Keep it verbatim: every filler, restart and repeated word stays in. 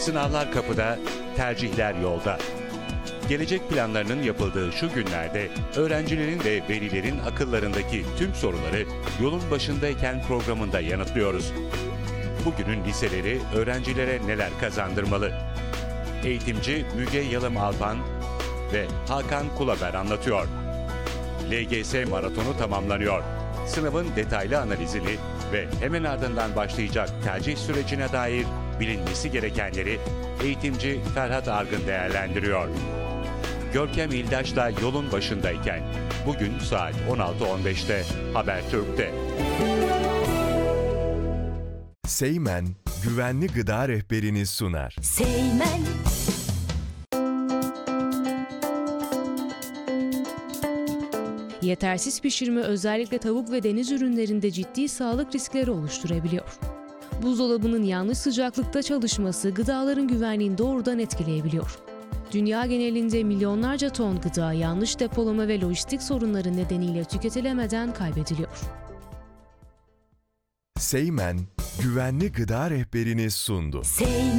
Sınavlar kapıda, tercihler yolda. Gelecek planlarının yapıldığı şu günlerde öğrencilerin ve velilerin akıllarındaki tüm soruları Yolun Başındayken programında yanıtlıyoruz. Bugünün liseleri öğrencilere neler kazandırmalı? Eğitimci Müge Yalım Alpan ve Hakan Kulaber anlatıyor. L G S maratonu tamamlanıyor. Sınavın detaylı analizini ve hemen ardından başlayacak tercih sürecine dair bilinmesi gerekenleri eğitimci Ferhat Argın değerlendiriyor. Görkem İldaş'la Yolun Başındayken bugün saat on altı on beşte Habertürk'te. Seymen güvenli gıda rehberini sunar. Seymen. Yetersiz pişirme özellikle tavuk ve deniz ürünlerinde ciddi sağlık riskleri oluşturabiliyor. Buzdolabının yanlış sıcaklıkta çalışması gıdaların güvenliğini doğrudan etkileyebiliyor. Dünya genelinde milyonlarca ton gıda yanlış depolama ve lojistik sorunları nedeniyle tüketilemeden kaybediliyor. Seymen güvenli gıda rehberini sundu. Seymen.